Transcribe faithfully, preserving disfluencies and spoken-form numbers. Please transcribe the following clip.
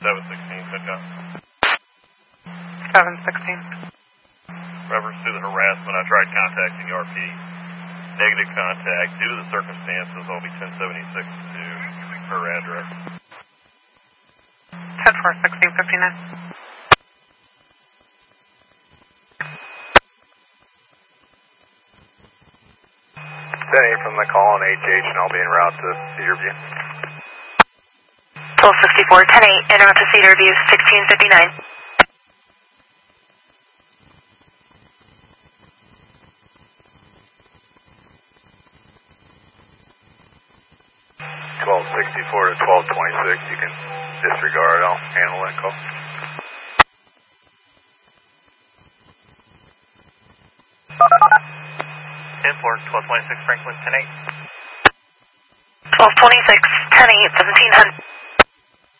seven sixteen, pick up. seven sixteen. Reference to the harassment, I tried contacting R P. Negative contact. Due to the circumstances, I'll be ten seventy-six to her address. ten four sixteen fifty-nine. ten eight from the call on H H, and I'll be en route to Cedarview. twelve sixty-four, ten eight, en route to Cedarview, sixteen fifty-nine. twelve sixty-four to twelve twenty-six, you can disregard, I'll handle that call. ten four, twelve twenty-six, Franklin, ten eight. twelve twenty-six, ten eight, seventeen hundred.